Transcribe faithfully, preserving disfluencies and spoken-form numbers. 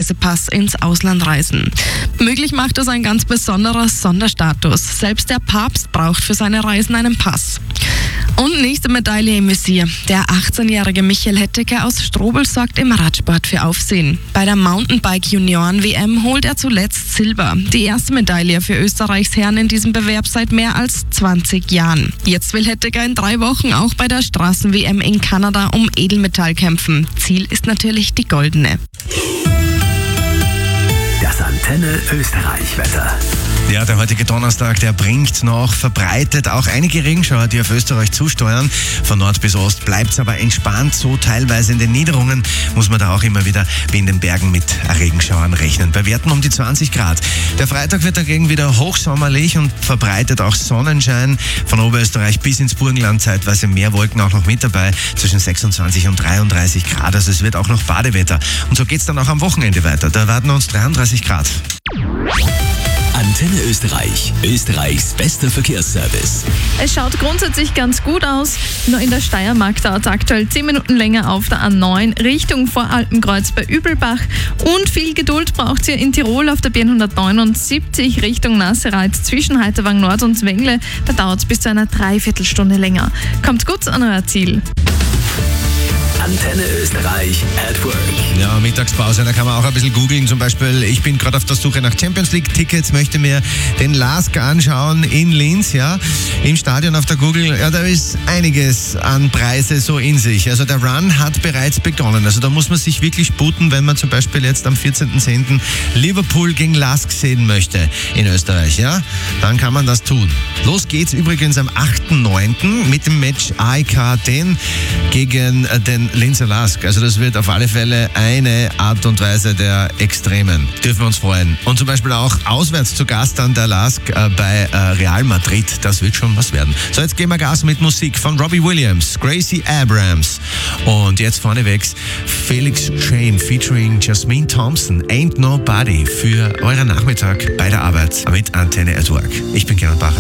Reisepass ins Ausland reisen. Möglich macht das ein ganz besonderer Sonderstatus. Selbst der Papst braucht für seine Reisen einen Pass. Und nächste Medaille im Visier. Der achtzehnjährige Michael Hettecker aus Strobel sorgt im Radsport für Aufsehen. Bei der Mountainbike-Junioren-W M holt er zuletzt Silber. Die erste Medaille für Österreichs Herren in diesem Bewerb seit mehr als zwanzig Jahren. Jetzt will Hettecker in drei Wochen auch bei der Straßen-W M in Kanada um Edelmetall kämpfen. Ziel ist natürlich die goldene. Das Antenne Österreich-Wetter. Ja, der heutige Donnerstag, der bringt noch verbreitet auch einige Regenschauer, die auf Österreich zusteuern. Von Nord bis Ost bleibt es aber entspannt, so teilweise in den Niederungen muss man da auch immer wieder wie in den Bergen mit Regenschauern rechnen. Bei Werten um die zwanzig Grad. Der Freitag wird dagegen wieder hochsommerlich und verbreitet auch Sonnenschein. Von Oberösterreich bis ins Burgenland zeitweise mehr Wolken auch noch mit dabei, zwischen sechsundzwanzig und dreiunddreißig Grad. Also es wird auch noch Badewetter. Und so geht's dann auch am Wochenende weiter. Da erwarten uns dreiunddreißig Grad. Antenne Österreich, Österreichs bester Verkehrsservice. Es schaut grundsätzlich ganz gut aus. Nur in der Steiermark dauert es aktuell zehn Minuten länger auf der A neun Richtung Voralpenkreuz bei Übelbach. Und viel Geduld braucht ihr in Tirol auf der B hundertneunundsiebzig Richtung Nassereith zwischen Heiterwang Nord und Zwängle. Da dauert es bis zu einer Dreiviertelstunde länger. Kommt gut an euer Ziel. Antenne Österreich at Work. Ja, Mittagspause, da kann man auch ein bisschen googeln. Zum Beispiel, ich bin gerade auf der Suche nach Champions League Tickets, möchte mir den LASK anschauen in Linz, ja, im Stadion auf der Google. Ja, da ist einiges an Preise so in sich. Also der Run hat bereits begonnen. Also da muss man sich wirklich sputen, wenn man zum Beispiel jetzt am vierzehnten zehnten Liverpool gegen LASK sehen möchte in Österreich, ja, dann kann man das tun. Los geht's übrigens am achten neunten mit dem Match A E K zehn gegen den Linzer LASK. Also das wird auf alle Fälle eine Art und Weise der Extremen. Dürfen wir uns freuen. Und zum Beispiel auch auswärts zu Gast an der LASK äh, bei äh, Real Madrid. Das wird schon was werden. So, jetzt gehen wir Gas mit Musik von Robbie Williams, Gracie Abrams. Und jetzt vornewegs Felix Shane featuring Jasmine Thompson. Ain't Nobody für euren Nachmittag bei der Arbeit mit Antenne at Work. Ich bin Gernot Bacher.